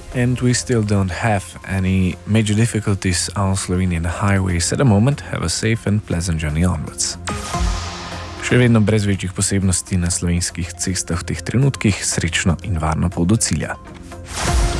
And we still don't have any major difficulties on Slovenian highways at the moment. Have a safe and pleasant journey onwards. Še vedno brez večjih posebnosti na slovenskih cestah v teh trenutkih, srečno in varno pot do cilja.